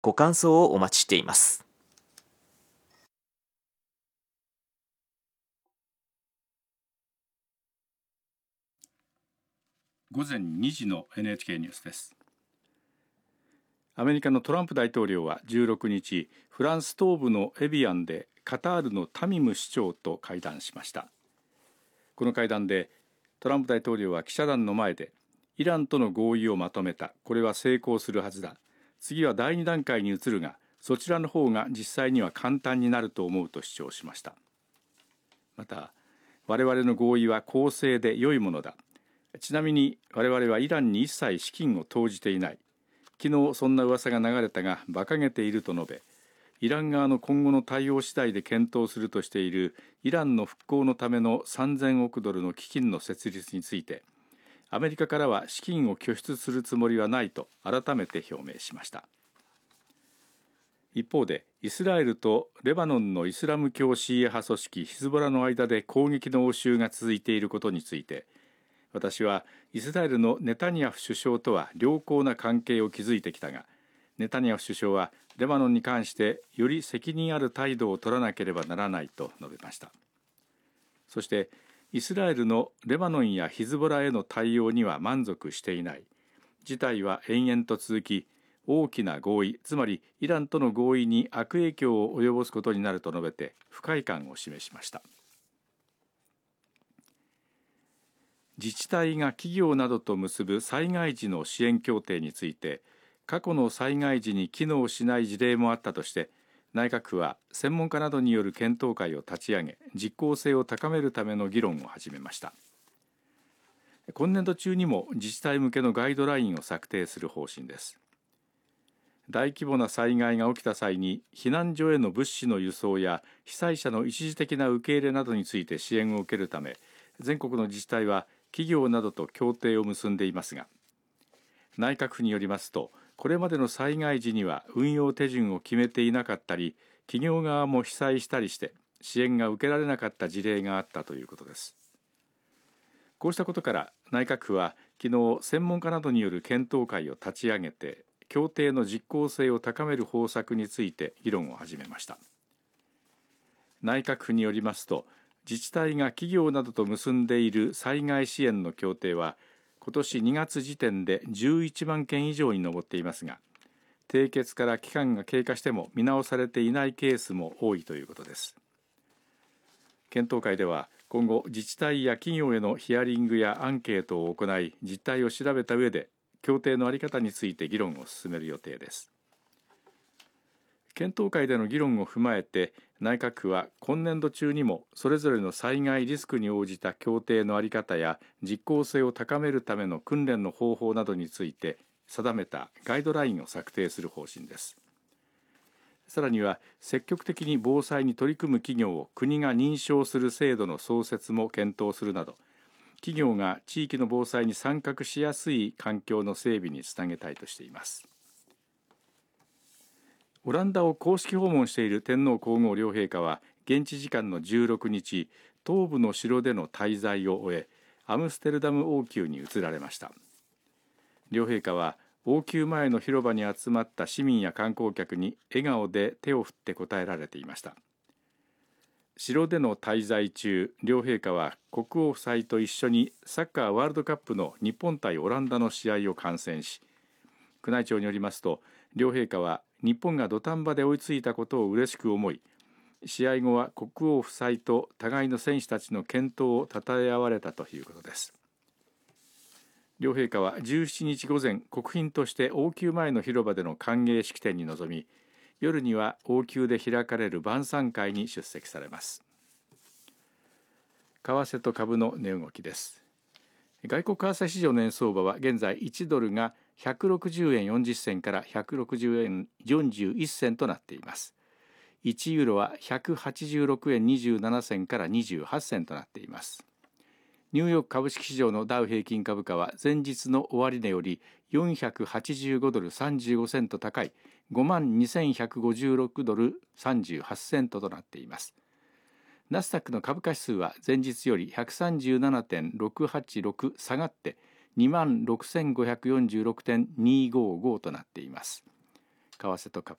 ご感想をお待ちしています。 午前2時の NHK ニュースです。 アメリカのトランプ大統領は16日、フランス東部のエビアンでカタールのタミム首長と会談しました。この会談でトランプ大統領は記者団の前で、イランとの合意をまとめた。これは成功するはずだ。次は第2段階に移るが、そちらの方が実際には簡単になると思うと主張しました。また、我々の合意は公正で良いものだ。ちなみに我々はイランに一切資金を投じていない。昨日そんな噂が流れたが馬鹿げていると述べ、イラン側の今後の対応次第で検討するとしているイランの復興のための3000億ドルの基金の設立について、アメリカからは資金を拠出するつもりはないと改めて表明しました。一方で、イスラエルとレバノンのイスラム教シーア派組織ヒズボラの間で攻撃の応酬が続いていることについて、私はイスラエルのネタニヤフ首相とは良好な関係を築いてきたが、ネタニヤフ首相はレバノンに関してより責任ある態度を取らなければならないと述べました。そしてイスラエルのレバノンやヒズボラへの対応には満足していない。事態は延々と続き、大きな合意、つまりイランとの合意に悪影響を及ぼすことになると述べて不快感を示しました。自治体が企業などと結ぶ災害時の支援協定について、過去の災害時に機能しない事例もあったとして、内閣府は専門家などによる検討会を立ち上げ、実効性を高めるための議論を始めました。今年度中にも自治体向けのガイドラインを策定する方針です。大規模な災害が起きた際に避難所への物資の輸送や被災者の一時的な受け入れなどについて支援を受けるため、全国の自治体は企業などと協定を結んでいますが、内閣府によりますと、これまでの災害時には運用手順を決めていなかったり、企業側も被災したりして支援が受けられなかった事例があったということです。こうしたことから内閣府は昨日、専門家などによる検討会を立ち上げて、協定の実効性を高める方策について議論を始めました。内閣府によりますと、自治体が企業などと結んでいる災害支援の協定は今年2月時点で11万件以上に上っていますが、締結から期間が経過しても見直されていないケースも多いということです。検討会では今後、自治体や企業へのヒアリングやアンケートを行い、実態を調べた上で協定の在り方について議論を進める予定です。検討会での議論を踏まえて、内閣府は今年度中にもそれぞれの災害リスクに応じた協定の在り方や実効性を高めるための訓練の方法などについて定めたガイドラインを策定する方針です。さらには積極的に防災に取り組む企業を国が認証する制度の創設も検討するなど、企業が地域の防災に参画しやすい環境の整備につなげたいとしています。オランダを公式訪問している天皇皇后両陛下は現地時間の16日、東部の城での滞在を終え、アムステルダム王宮に移られました。両陛下は王宮前の広場に集まった市民や観光客に笑顔で手を振って応えられていました。城での滞在中、両陛下は国王夫妻と一緒にサッカーワールドカップの日本対オランダの試合を観戦し、宮内庁によりますと、両陛下は日本が土壇場で追いついたことを嬉しく思い、試合後は国王夫妻と互いの選手たちの健闘を称え合われたということです。両陛下は17日午前、国賓として王宮前の広場での歓迎式典に臨み、夜には王宮で開かれる晩餐会に出席されます。為替と株の値動きです。外国為替市場の円相場は現在1ドルが160円40銭から160円41銭となっています。1ユーロは186円27銭から28銭となっています。ニューヨーク株式市場のダウ平均株価は前日の終値より485ドル35セント高い52,156ドル38セントとなっています。ナスダックの株価指数は前日より 137.686 下がって26,546.255 となっています。為替と株